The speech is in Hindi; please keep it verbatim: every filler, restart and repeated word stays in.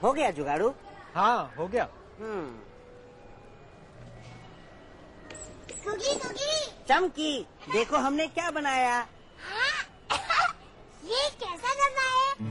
हो गया जुगाड़ू? हाँ हो गया। हम्म। कुकी कुकी चमकी, देखो हमने क्या बनाया। हाँ? ये कैसा डब्बा है?